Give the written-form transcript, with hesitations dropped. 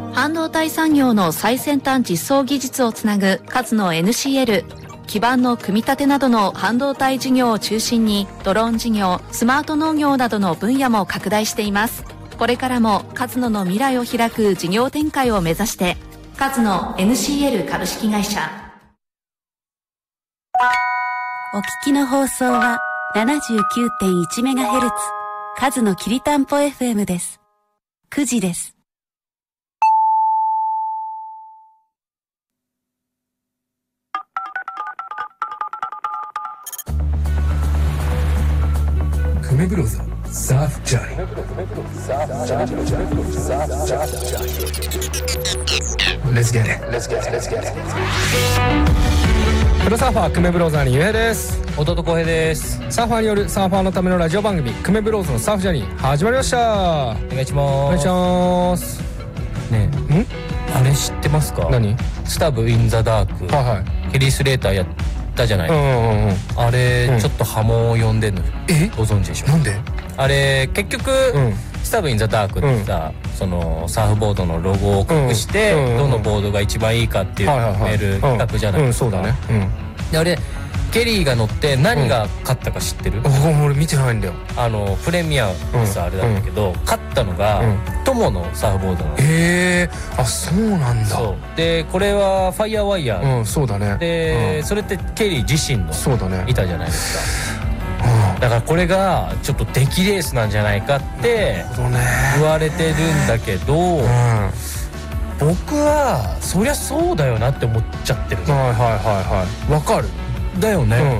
半導体産業の最先端実装技術をつなぐ勝野 NCL。基板の組み立てなどの半導体事業を中心にドローン事業、スマート農業などの分野も拡大しています。これからも勝野の未来を開く事業展開を目指して勝野 NCL 株式会社。 お聞きの放送は 79.1MHz 勝野きりたんぽ FM です。9時です。 久米ブローズサーフジャーニー。Let's get it. Let's get it. Let's get it. プロサーファー久米ブローザーにゆうへいです。 弟浩平です。 サーファーによるサーファーのためのラジオ番組久米ブローズのサーフジャーニー始まりました。 お願いします。 お願いしますねえ、あれ知ってますか？ 何？ スタブインザダーク、 はいはい、 ヘリースレーターやったじゃない、あれ、ちょっと波紋を呼んでんの。ご存知でしょ？ なんで？ あれ結局、スタブインザダークってさ、そのサーフボードのロゴを隠して、どのボードが一番いいかっていうメール企画じゃないですか。 そうだね。 であれケリーが乗って何が勝ったか知ってる？ 俺見てないんだよ。 プレミアムスあれなんだけど、勝ったのが友のサーフボードなの。 あ、そうなんだ。 そうでこれはファイヤーワイヤー、 そうだね。 で、それってケリー自身の板じゃないですか。だからこれがちょっと出来レースなんじゃないかって言われてるんだけど、僕はそりゃそうだよなって思っちゃってる。 わかる。 だよね。